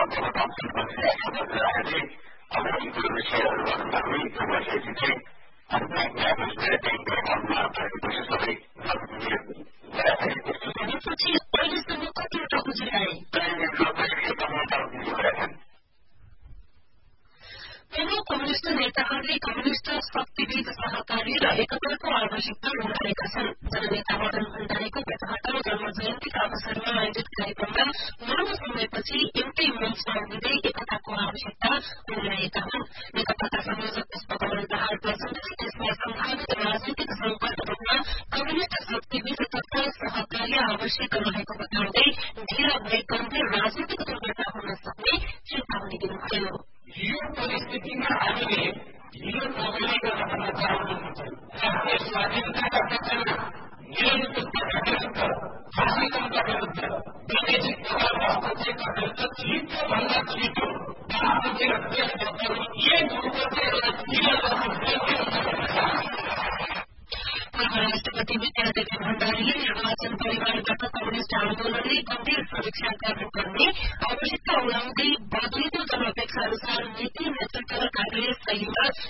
त्यसपछि अहिलेसम्म कतिवटा उजुराए पूर्व कम्युनिष्ट नेताहरूले कम्युनिष्ट शक्तिविद सहकारी र एकताको आवश्यकता उठाएका छन्। जननेता मदन भण्डारीको 75औं जन्म जयन्तीका अवसरमा आयोजित कार्यक्रममा लामो समयपछि एउटै मञ्चमा उभिँदै एकताको आवश्यकता उठाएका हुन्। नेकपाका संयोजक पुष्पकमल दाहाल प्रचण्डले त्यसमा सम्भावित राजनीतिक संकट रूपमा कम्युनिष्ट शक्तिविद तथा सहकार्य आवश्यक रहेको बताउँदै ढिला भए गम्भीर राजनीतिक दुर्घटना हुन सक्ने चेतावनी दिनुभयो। यो परिस्थितिमा हामीले ढिलो नगरेको भन्न चाहनुहुन्छ। आफ्नो स्वाधीनताका पक्षमा निरन्तरताका विरुद्ध फासिजमका विरुद्ध प्रादेशिक दबाव हस्तक्षेपका विरुद्ध छिटोभन्दा छिटो राजनीति र देश बचाउने एक हुनुपर्छ एउटा ढिलो पूर्व राष्ट्रपति विद्यादेवी भण्डारीले निर्वाचन परिवारबाट कम्युनिष्ट आन्दोलनले गम्भीर समीक्षा गर्नुपर्ने आवश्यकता उठाउँदै बदलिँदो जनअपेक्षा अनुसार नीति नेतृत्व र कार्य शैलीमा